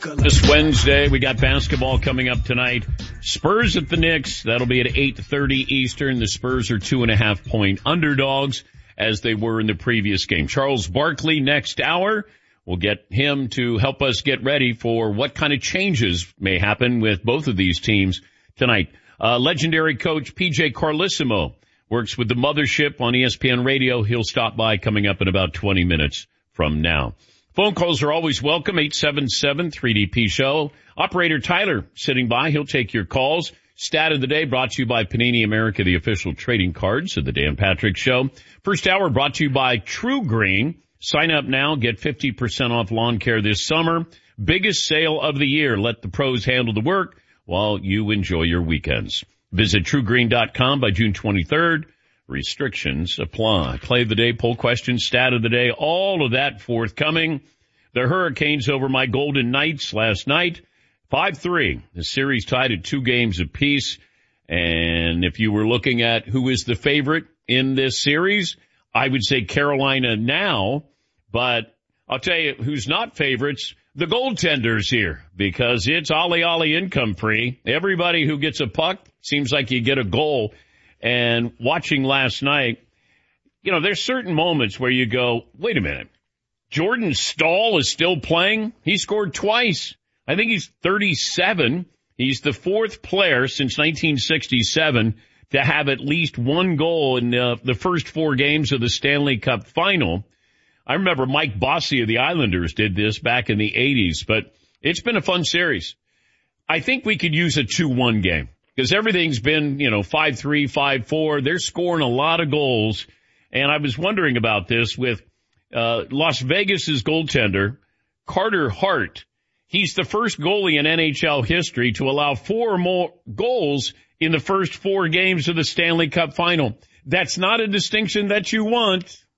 This Wednesday, we got basketball coming up tonight. Spurs at the Knicks. That'll be at 8:30 Eastern. The Spurs are 2.5-point underdogs as they were in the previous game. Charles Barkley next hour. We'll get him to help us get ready for what kind of changes may happen with both of these teams tonight. Legendary coach PJ Carlesimo works with the mothership on ESPN Radio. He'll stop by coming up in about 20 minutes from now. Phone calls are always welcome, 877-3DP-SHOW. Operator Tyler sitting by. He'll take your calls. Stat of the day brought to you by Panini America, the official trading cards of the Dan Patrick Show. First hour brought to you by True Green. Sign up now. Get 50% off lawn care this summer. Biggest sale of the year. Let the pros handle the work while you enjoy your weekends. Visit TrueGreen.com by June 23rd. Restrictions apply. Play of the day, poll question, stat of the day, all of that forthcoming. The Hurricanes over my Golden Knights last night, 5-3. The series tied at 2 games apiece. And if you were looking at who is the favorite in this series, I would say Carolina now. But I'll tell you who's not favorites, the goaltenders here, because it's ollie income free. Everybody who gets a puck seems like you get a goal. And watching last night, you know, there's certain moments where you go, wait a minute, Jordan Staal is still playing? He scored twice. I think he's 37. He's the 4th player since 1967 to have at least 1 goal in the first 4 games of the Stanley Cup final. I remember Mike Bossy of the Islanders did this back in the 80s, but it's been a fun series. I think we could use a 2-1 game. Because everything's been, 5-3, 5-4. They're scoring a lot of goals. And I was wondering about this with Las Vegas's goaltender, Carter Hart. He's the first goalie in NHL history to allow 4 or more goals in the first 4 games of the Stanley Cup final. That's not a distinction that you want.